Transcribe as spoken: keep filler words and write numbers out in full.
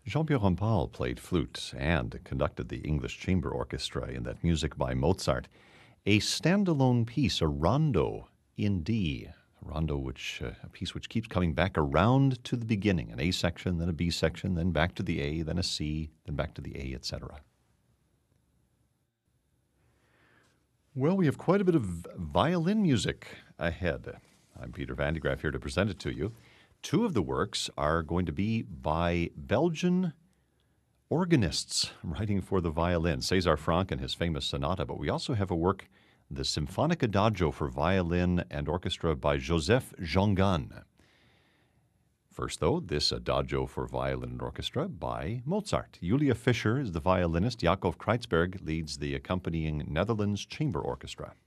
Jean-Pierre Rampal played flute and conducted the English Chamber Orchestra in that music by Mozart. A standalone piece, a rondo in D, a rondo which, uh, a piece which keeps coming back around to the beginning, an A section, then a B section, then back to the A, then a C, then back to the A, et cetera. Well, we have quite a bit of violin music ahead. I'm Peter Van de Graaff here to present it to you. Two of the works are going to be by Belgian organists writing for the violin, César Franck and his famous sonata, but we also have a work, the Symphonic Adagio for violin and orchestra by Joseph Jongan. First, though, this Adagio for violin and orchestra by Mozart. Julia Fischer is the violinist. Jakob Kreitzberg leads the accompanying Netherlands Chamber Orchestra.